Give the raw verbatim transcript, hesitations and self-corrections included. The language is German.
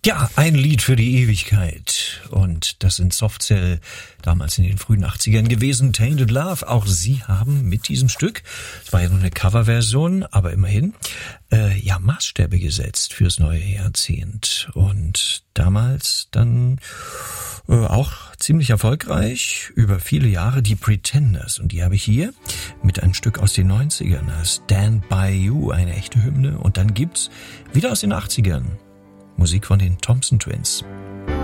Ja, ein Lied für die Ewigkeit. Und das sind Softcell, damals in den frühen achtzigern gewesen, Tainted Love. Auch sie haben mit diesem Stück, es war ja nur eine Coverversion, aber immerhin, äh, ja, Maßstäbe gesetzt fürs neue Jahrzehnt. Und damals dann äh, auch ziemlich erfolgreich, über viele Jahre, die Pretenders. Und die habe ich hier mit einem Stück aus den neunzigern, Stand By You, eine echte Hymne. Und dann gibt's wieder aus den achtzigern Musik von den Thompson Twins.